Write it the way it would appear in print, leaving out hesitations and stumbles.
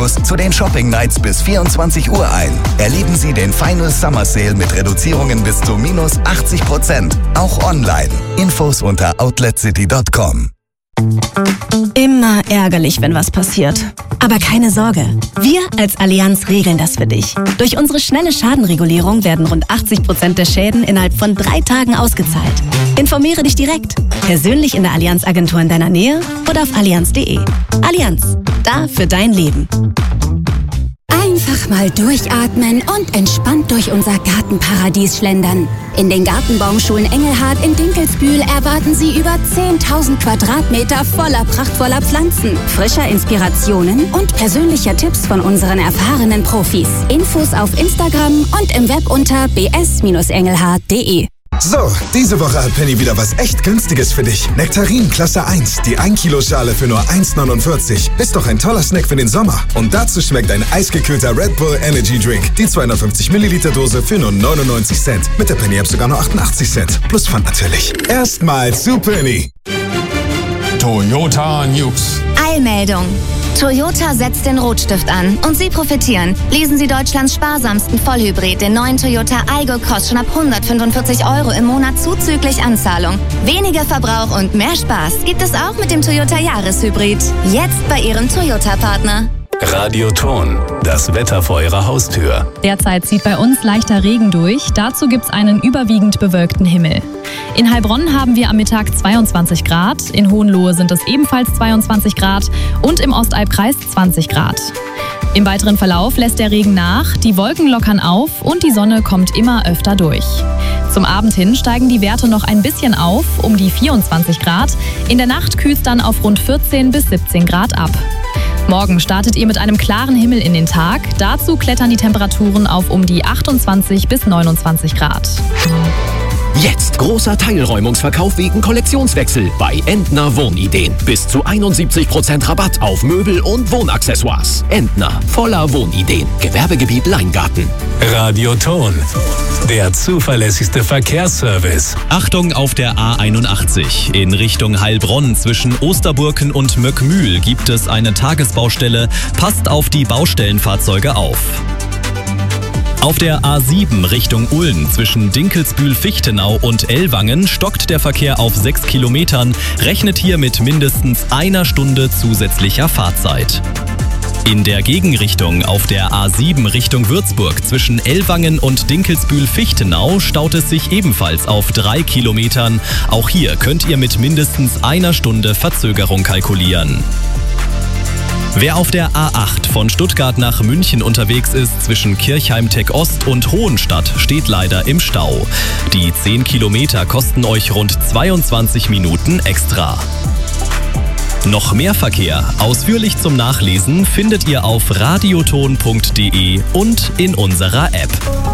zu den Shopping Nights bis 24 Uhr ein. Erleben Sie den Final Summer Sale mit Reduzierungen bis zu minus 80%. Auch online. Infos unter outletcity.com. Immer ärgerlich, wenn was passiert. Aber keine Sorge, wir als Allianz regeln das für dich. Durch unsere schnelle Schadenregulierung werden rund 80% der Schäden innerhalb von 3 Tagen ausgezahlt. Informiere dich direkt, persönlich in der Allianz-Agentur in deiner Nähe oder auf allianz.de. Allianz, da für dein Leben. Einfach mal durchatmen und entspannt durch unser Gartenparadies schlendern. In den Gartenbaumschulen Engelhard in Dinkelsbühl erwarten Sie über 10.000 Quadratmeter voller prachtvoller Pflanzen, frischer Inspirationen und persönlicher Tipps von unseren erfahrenen Profis. Infos auf Instagram und im Web unter bs-engelhard.de. So, diese Woche hat Penny wieder was echt Günstiges für dich. Nektarin Klasse 1, die 1 Kilo Schale für nur 1,49. Ist doch ein toller Snack für den Sommer. Und dazu schmeckt ein eisgekühlter Red Bull Energy Drink. Die 250 Milliliter Dose für nur 99 Cent. Mit der Penny-App sogar nur 88 Cent. Plus Pfand natürlich. Erstmal zu Penny. Toyota News. Eilmeldung. Toyota setzt den Rotstift an und Sie profitieren. Lesen Sie Deutschlands sparsamsten Vollhybrid, den neuen Toyota Aygo, kostet schon ab 145 € im Monat zuzüglich Anzahlung. Weniger Verbrauch und mehr Spaß gibt es auch mit dem Toyota Jahreshybrid. Jetzt bei Ihrem Toyota-Partner. Radioton, das Wetter vor Ihrer Haustür. Derzeit zieht bei uns leichter Regen durch. Dazu gibt's einen überwiegend bewölkten Himmel. In Heilbronn haben wir am Mittag 22 Grad, in Hohenlohe sind es ebenfalls 22 Grad und im Ostalbkreis 20 Grad. Im weiteren Verlauf lässt der Regen nach, die Wolken lockern auf und die Sonne kommt immer öfter durch. Zum Abend hin steigen die Werte noch ein bisschen auf, um die 24 Grad. In der Nacht kühlt es dann auf rund 14 bis 17 Grad ab. Morgen startet ihr mit einem klaren Himmel in den Tag. Dazu klettern die Temperaturen auf um die 28 bis 29 Grad. Jetzt großer Teilräumungsverkauf wegen Kollektionswechsel bei Entner Wohnideen. Bis zu 71% Rabatt auf Möbel und Wohnaccessoires. Entner, voller Wohnideen. Gewerbegebiet Leingarten. Radioton, der zuverlässigste Verkehrsservice. Achtung auf der A81. In Richtung Heilbronn zwischen Osterburken und Möckmühl gibt es eine Tagesbaustelle. Passt auf die Baustellenfahrzeuge auf. Auf der A7 Richtung Ulm zwischen Dinkelsbühl-Fichtenau und Ellwangen stockt der Verkehr auf 6 Kilometern. Rechnet hier mit mindestens einer Stunde zusätzlicher Fahrzeit. In der Gegenrichtung auf der A7 Richtung Würzburg zwischen Ellwangen und Dinkelsbühl-Fichtenau staut es sich ebenfalls auf 3 Kilometern. Auch hier könnt ihr mit mindestens einer Stunde Verzögerung kalkulieren. Wer auf der A8 von Stuttgart nach München unterwegs ist, zwischen Kirchheim-Tech Ost und Hohenstadt, steht leider im Stau. Die 10 Kilometer kosten euch rund 22 Minuten extra. Noch mehr Verkehr, ausführlich zum Nachlesen, findet ihr auf radioton.de und in unserer App.